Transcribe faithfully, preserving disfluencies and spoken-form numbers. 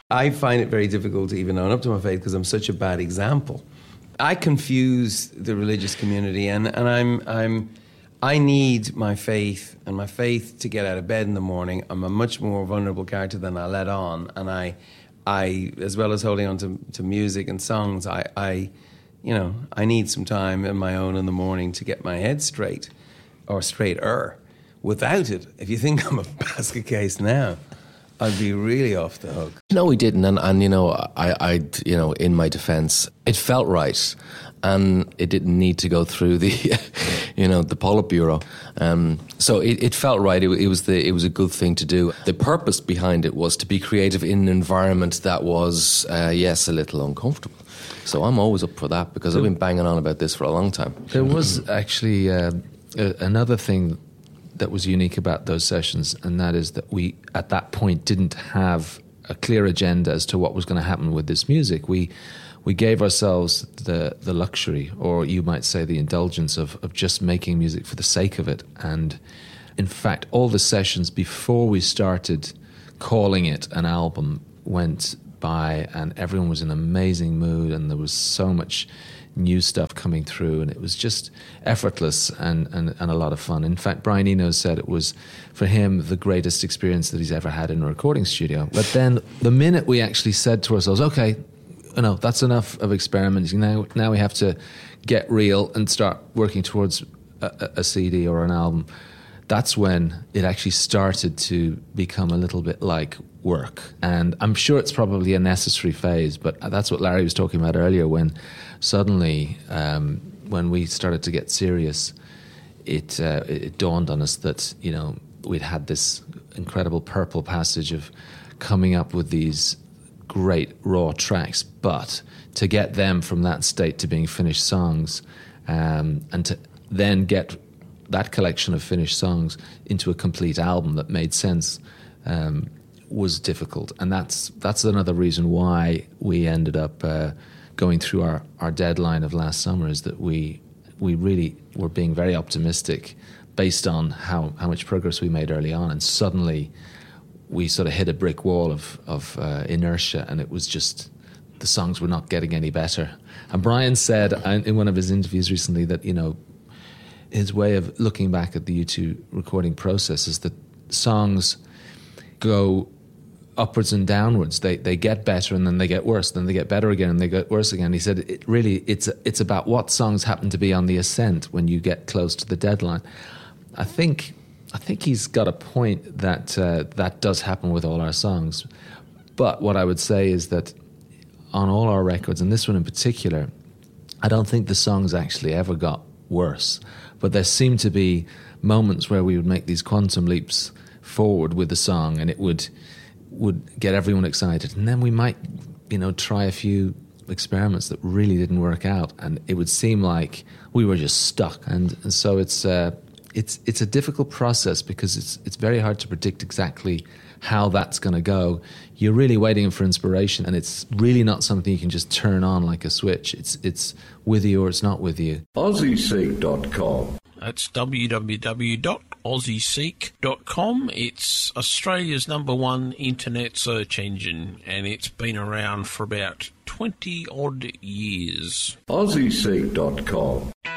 I find it very difficult to even own up to my faith because I'm such a bad example. I confuse the religious community, and, and I'm I'm I need my faith and my faith to get out of bed in the morning. I'm a much more vulnerable character than I let on, and I I as well as holding on to, to music and songs, I, I you know I need some time in my own in the morning to get my head straight, or straighter. Without it, if you think I'm a basket case now, I'd be really off the hook. No, we didn't, and, and you know, I, I, you know, in my defence, it felt right, and it didn't need to go through the, you know, the Politburo. Um, so it, it felt right. It, it was the, it was a good thing to do. The purpose behind it was to be creative in an environment that was, uh, yes, a little uncomfortable. So I'm always up for that because I've been banging on about this for a long time. There was actually uh, another thing that was unique about those sessions, and that is that we, at that point, didn't have a clear agenda as to what was going to happen with this music. We we gave ourselves the the luxury, or you might say the indulgence, of, of just making music for the sake of it. And in fact, all the sessions before we started calling it an album went by, and everyone was in an amazing mood, and there was so much new stuff coming through, and it was just effortless and, and, and a lot of fun. In fact, Brian Eno said it was, for him, the greatest experience that he's ever had in a recording studio. But then the minute we actually said to ourselves, okay, you know, that's enough of experimenting, now now we have to get real and start working towards a, a C D or an album, that's when it actually started to become a little bit like work. And I'm sure it's probably a necessary phase, but that's what Larry was talking about earlier, when suddenly, um, when we started to get serious, it, uh, it dawned on us that, you know, we'd had this incredible Purple passage of coming up with these great raw tracks, but to get them from that state to being finished songs, um, and to then get that collection of finished songs into a complete album that made sense, um, was difficult. And that's that's another reason why we ended up uh, going through our, our deadline of last summer, is that we we really were being very optimistic based on how, how much progress we made early on, and suddenly we sort of hit a brick wall of, of uh, inertia, and it was just, the songs were not getting any better. And Brian said in one of his interviews recently that, you know, his way of looking back at the U two recording process is that songs go upwards and downwards. They they get better and then they get worse, then they get better again and they get worse again. He said it really it's it's about what songs happen to be on the ascent when you get close to the deadline. I think I think he's got a point that uh, that does happen with all our songs. But what I would say is that on all our records, and this one in particular, I don't think the songs actually ever got worse. But there seemed to be moments where we would make these quantum leaps forward with the song, and it would would get everyone excited. And then we might, you know, try a few experiments that really didn't work out, and it would seem like we were just stuck. And, and so it's uh, it's it's a difficult process because it's it's very hard to predict exactly how that's going to go. You're really waiting for inspiration, and it's really not something you can just turn on like a switch. It's it's with you or it's not with you. Aussie Seek dot com. That's w w w dot aussie seek dot com. It's Australia's number one internet search engine, and it's been around for about twenty odd years. Aussie Seek dot com.